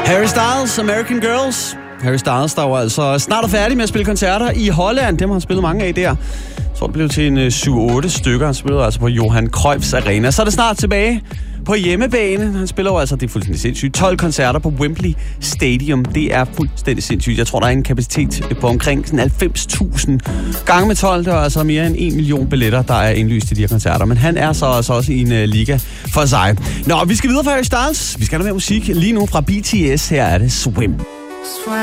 Harry Styles, American Girls. Harry Styles, der var altså snart er færdig med at spille koncerter i Holland. Dem har han spillet mange af der. Så det blev til en 7-8 stykker. Han spillede altså på Johan Cruyffs Arena. Så er det snart tilbage på hjemmebane. Han spiller jo altså, det er fuldstændig sindssygt, 12 koncerter på Wembley Stadium. Det er fuldstændig sindssygt. Jeg tror, der er en kapacitet på omkring 90.000 gange med 12. Det er altså mere end 1 million billetter, der er indlyst i de her koncerter. Men han er så altså også i en liga for sig. Nå, vi skal videre fra Harry Styles. Vi skal have noget mere musik lige nu fra BTS. Her er det Swim.